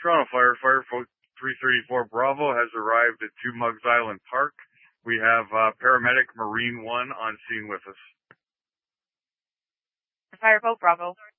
Toronto Firefighter 334 Bravo has arrived at Two Mugs Island Park. We have paramedic Marine 1 on scene with us. Fireboat Bravo.